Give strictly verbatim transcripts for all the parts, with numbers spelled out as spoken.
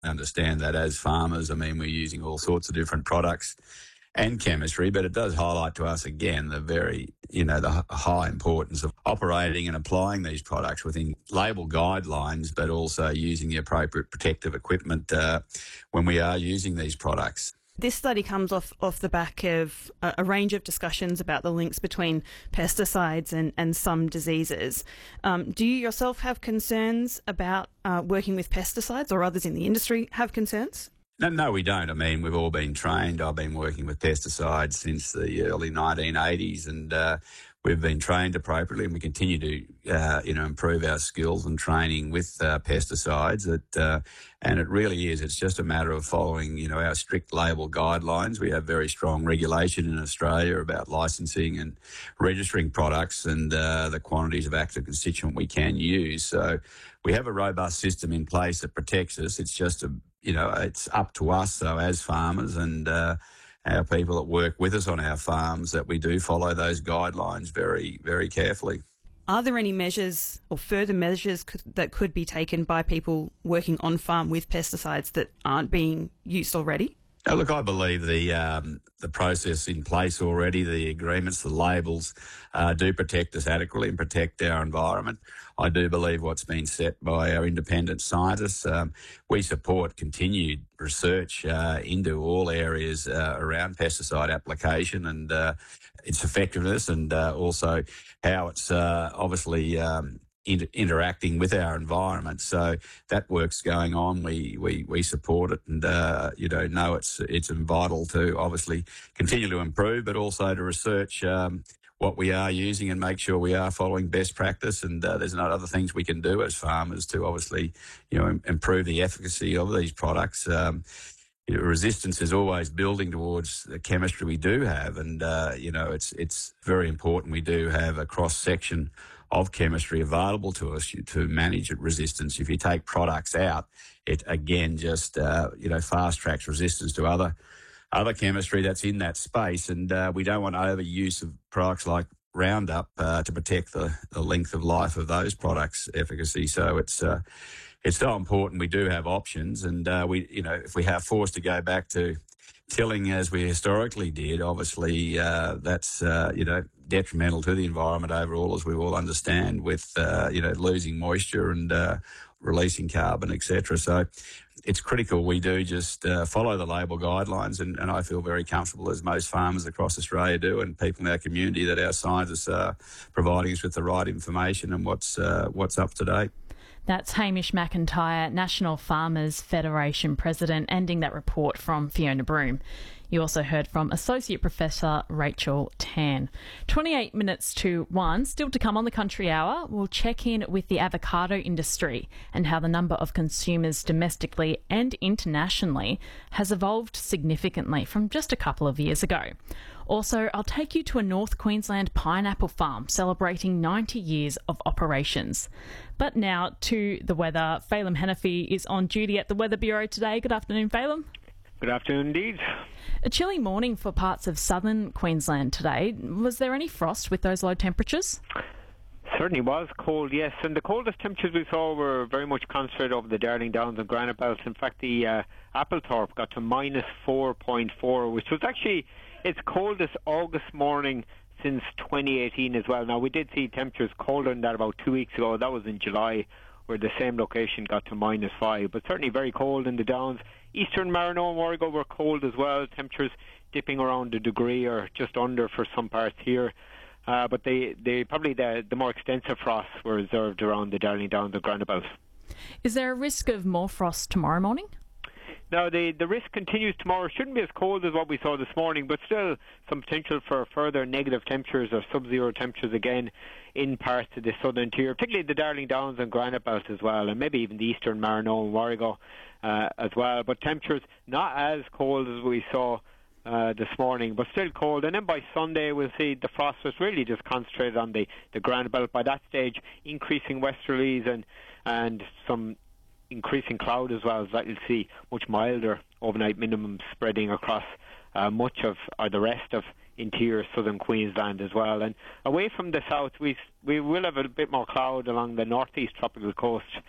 understand that as farmers. I mean, we're using all sorts of different products and chemistry, but it does highlight to us again the very, you know, the high importance of operating and applying these products within label guidelines, but also using the appropriate protective equipment uh, when we are using these products. This study comes off, off the back of a, a range of discussions about the links between pesticides and, and some diseases. Um, do you yourself have concerns about uh, working with pesticides, or others in the industry have concerns? No, no, we don't. I mean, we've all been trained. I've been working with pesticides since the early nineteen eighties, and uh, we've been trained appropriately, and we continue to, uh, you know, improve our skills and training with uh, pesticides. It, uh, and it really is. It's just a matter of following, you know, our strict label guidelines. We have very strong regulation in Australia about licensing and registering products and uh, the quantities of active constituent we can use. So we have a robust system in place that protects us. It's just a You know, it's up to us, though, as farmers and uh, our people that work with us on our farms, that we do follow those guidelines very, very carefully. Are there any measures or further measures could, that could be taken by people working on farm with pesticides that aren't being used already? Now, look, I believe the um, the process in place already, the agreements, the labels, uh, do protect us adequately and protect our environment. I do believe what's been set by our independent scientists. Um, we support continued research uh, into all areas uh, around pesticide application and uh, its effectiveness, and uh, also how it's uh, obviously um, Inter- interacting with our environment. So that work's going on. We we, we support it, and uh, you know know it's it's vital to obviously continue to improve, but also to research um, what we are using and make sure we are following best practice. And uh, there's not other things we can do as farmers to obviously you know im- improve the efficacy of these products. Um, you know, resistance is always building towards the chemistry we do have, and uh, you know it's it's very important we do have a cross section of chemistry available to us to manage resistance. If you take products out, it again just uh, you know fast tracks resistance to other other chemistry that's in that space, and uh, we don't want overuse of products like Roundup uh, to protect the, the length of life of those products' efficacy. So it's uh, it's so important we do have options, and uh, we you know if we have forced to go back to tilling as we historically did, obviously uh, that's uh, you know detrimental to the environment overall, as we all understand, with uh, you know losing moisture and uh, releasing carbon, et cetera. So it's critical we do just uh, follow the label guidelines, and, and I feel very comfortable, as most farmers across Australia do, and people in our community, that our scientists are providing us with the right information and what's uh, what's up to date. That's Hamish McIntyre, National Farmers Federation President, ending that report from Fiona Broome. You also heard from Associate Professor Rachel Tan. twenty-eight minutes to one, still to come on the Country Hour. We'll check in with the avocado industry and how the number of consumers domestically and internationally has evolved significantly from just a couple of years ago. Also, I'll take you to a North Queensland pineapple farm celebrating ninety years of operations. But now to the weather. Phelim Hennephy is on duty at the Weather Bureau today. Good afternoon, Phelim. Good afternoon indeed. A chilly morning for parts of southern Queensland today. Was there any frost with those low temperatures? Certainly was cold, yes. And the coldest temperatures we saw were very much concentrated over the Darling Downs and Granite Belt. In fact, the uh, Applethorpe got to minus four point four, which was actually its coldest August morning since twenty eighteen as well. Now, we did see temperatures colder than that about two weeks ago. That was in July, where the same location got to minus five. But certainly very cold in the Downs. Eastern Marino and Warrego were cold as well. Temperatures dipping around a degree or just under for some parts here. Uh, but they, they probably the, the more extensive frosts were observed around the Darling Downs and Granite Belt. Is there a risk of more frost tomorrow morning? No, the, the risk continues tomorrow. It shouldn't be as cold as what we saw this morning, but still some potential for further negative temperatures or sub-zero temperatures again in parts of the southern interior, particularly the Darling Downs and Granite Belt as well, and maybe even the Eastern Marino and Warrego uh, as well. But temperatures not as cold as we saw uh, this morning, but still cold. And then by Sunday we'll see the frost was really just concentrated on the, the Granite Belt. By that stage, increasing westerlies and, and some increasing cloud as well, as that you'll see much milder overnight minimums spreading across uh, much of, or the rest of interior southern Queensland as well. And away from the south, we we will have a bit more cloud along the northeast tropical coast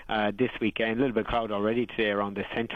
uh, this weekend. A little bit of cloud already today around the central